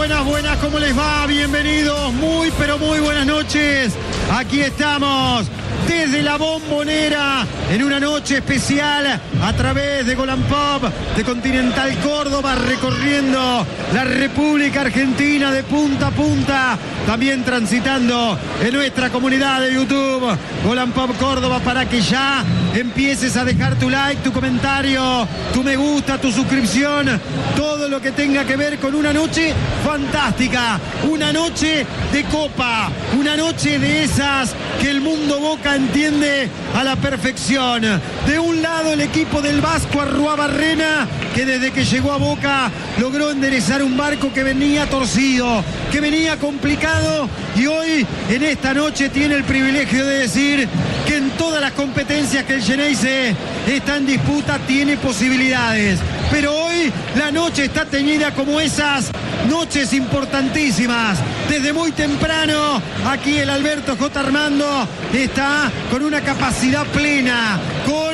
Buenas, ¿cómo les va? Bienvenidos, muy pero muy buenas noches. Aquí estamos desde la Bombonera en una noche especial a través de Golan Pop, de Continental Córdoba, recorriendo la República Argentina de punta a punta, también transitando en nuestra comunidad de YouTube, Golan Pop Córdoba, para que ya empieces a dejar tu like, tu comentario, tu me gusta, tu suscripción, todo lo que tenga que ver con una noche fantástica, una noche de copa, una noche de esas que el mundo Boca entiende a la perfección. De un lado el equipo del Vasco Arruabarrena, que desde que llegó a Boca logró enderezar un barco que venía torcido, que venía complicado, y hoy en esta noche tiene el privilegio de decir que en todas las competencias que el Xeneize está en disputa tiene posibilidades. Pero hoy la noche está teñida como esas noches importantísimas. Desde muy temprano, aquí el Alberto J. Armando está con una capacidad plena, con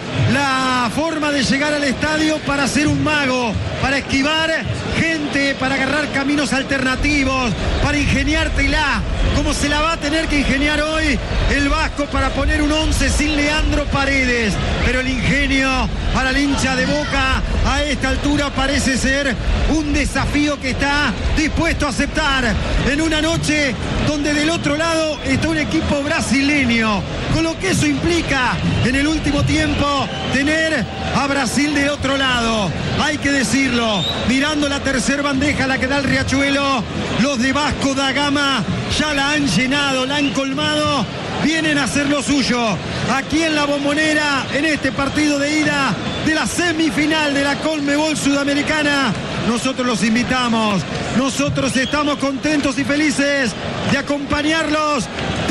la forma de llegar al estadio para ser un mago, para esquivar gente, para agarrar caminos alternativos, para ingeniártela, como se la va a tener que ingeniar hoy el Vasco para poner un 11 sin Leandro Paredes. Pero el ingenio para el hincha de Boca a esta altura parece ser un desafío que está dispuesto a aceptar en una noche donde del otro lado está un equipo brasileño, con lo que eso implica en el último tiempo tener a Brasil del otro lado. Hay que decirlo, mirando la tercera bandeja, la que da el Riachuelo, los de Vasco da Gama ya la han llenado, la han colmado, vienen a hacer lo suyo aquí en la Bombonera, en este partido de ida de la semifinal de la Conmebol Sudamericana. Nosotros los invitamos, nosotros estamos contentos y felices de acompañarlos